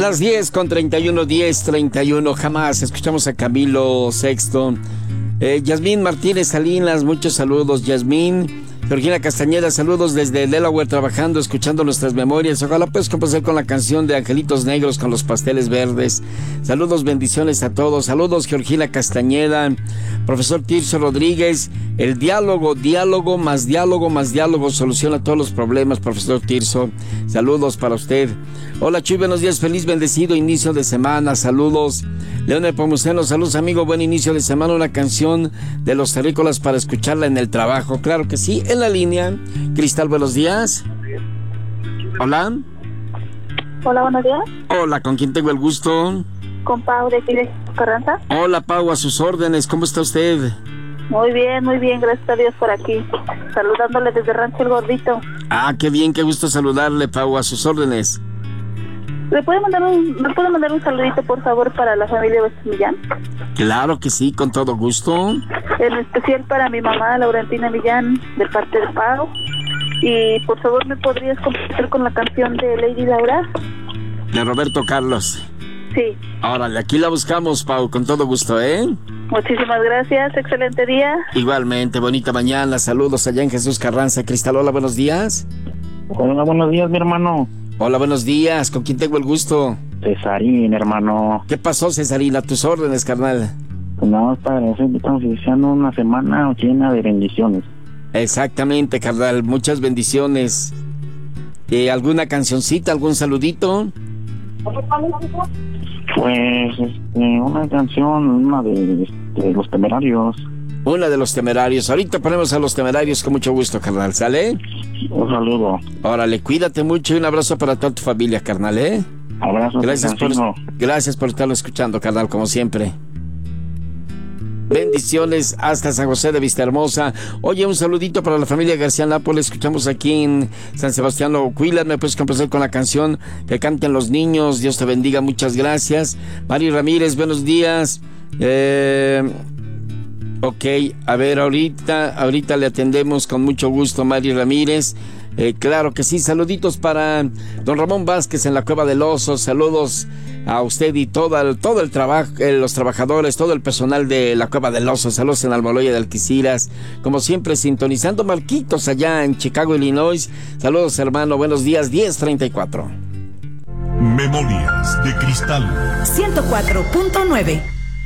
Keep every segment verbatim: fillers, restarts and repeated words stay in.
Las diez con treinta y uno, diez treinta y uno, jamás. Escuchamos a Camilo Sexto. Eh, Yasmín Martínez Salinas, muchos saludos, Yasmín. Georgina Castañeda, saludos desde Delaware, trabajando, escuchando nuestras memorias. Ojalá puedas complacer con la canción de Angelitos Negros con los pasteles verdes. Saludos, bendiciones a todos. Saludos, Georgina Castañeda. Profesor Tirso Rodríguez, el diálogo, diálogo, más diálogo, más diálogo soluciona todos los problemas, profesor Tirso. Saludos para usted. Hola, Chuy, buenos días, feliz, bendecido inicio de semana. Saludos. León Nepomuceno, saludos, amigo, buen inicio de semana. Una canción de Los Terrícolas para escucharla en el trabajo. Claro que sí. En la línea, Cristal, buenos días. Hola. Hola, buenos días. Hola, ¿con quién tengo el gusto? Con Pau de aquí de Carranza. Hola, Pau, a sus órdenes. ¿Cómo está usted? Muy bien, muy bien, gracias a Dios por aquí. Saludándole desde Rancho El Gordito. Ah, qué bien, qué gusto saludarle, Pau, a sus órdenes. ¿Le puede mandar un, ¿Me puede mandar un saludito, por favor, para la familia Vázquez Millán? Claro que sí, con todo gusto. En especial para mi mamá, Laurentina Millán, de parte de Pau. Y, por favor, ¿me podrías complacer con la canción de Lady Laura? De Roberto Carlos. Sí. Órale, aquí la buscamos, Pau, con todo gusto, ¿eh? Muchísimas gracias, excelente día. Igualmente, bonita mañana, saludos allá en Jesús Carranza. Cristal, hola, buenos días. Hola, buenos días, mi hermano. Hola, buenos días, ¿con quién tengo el gusto? Cesarín, hermano. ¿Qué pasó, Cesarín? A tus órdenes, carnal. Pues nada más para agradecer que estamos iniciando una semana llena de bendiciones. Exactamente, carnal, muchas bendiciones. Eh, ¿Alguna cancioncita, algún saludito? Pues, este, una canción, una de este, Los Temerarios. Una de Los Temerarios. Ahorita ponemos a Los Temerarios con mucho gusto, carnal, ¿sale? Un saludo. Órale, cuídate mucho y un abrazo para toda tu familia, carnal, ¿eh? Abrazos. Gracias por, gracias por estarlo escuchando, carnal, como siempre. Bendiciones hasta San José de Vistahermosa. Oye, un saludito para la familia García Nápoles. Escuchamos aquí en San Sebastián Ocuila. Me puedes complacer con la canción que canten los niños. Dios te bendiga, muchas gracias. Mari Ramírez, buenos días. Eh... Ok, a ver, ahorita, ahorita le atendemos con mucho gusto, Mari Ramírez. Eh, claro que sí, saluditos para don Ramón Vázquez en la Cueva del Oso. Saludos a usted y todo el, todo el trabajo, eh, los trabajadores, todo el personal de la Cueva del Oso. Saludos en Almoloya de Alquiciras. Como siempre, sintonizando Marquitos allá en Chicago, Illinois. Saludos, hermano, buenos días, diez treinta y cuatro. Memorias de Cristal ciento cuatro punto nueve.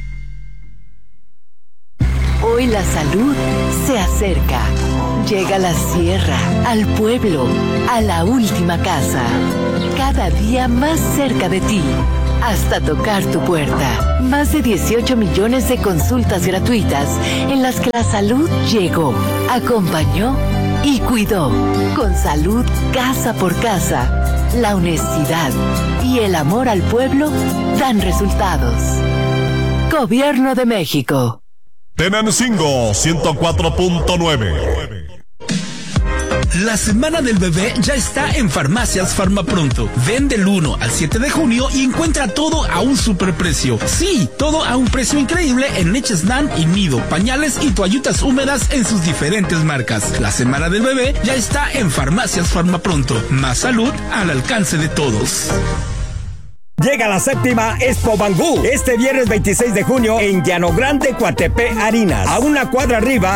Hoy la salud se acerca. Llega a la sierra, al pueblo, a la última casa. Cada día más cerca de ti, hasta tocar tu puerta. Más de dieciocho millones de consultas gratuitas en las que la salud llegó, acompañó y cuidó. Con salud casa por casa, la honestidad y el amor al pueblo dan resultados. Gobierno de México. Tenancingo ciento cuatro punto nueve. La semana del bebé ya está en Farmacias Farmapronto. Ven del uno al siete de junio y encuentra todo a un superprecio. Sí, todo a un precio increíble en leches Nan y Nido, pañales y toallitas húmedas en sus diferentes marcas. La semana del bebé ya está en Farmacias Farmapronto. Más salud al alcance de todos. Llega la séptima Expo Bangú este viernes veintiséis de junio en Llano Grande, Coatepec, Harinas. A una cuadra arriba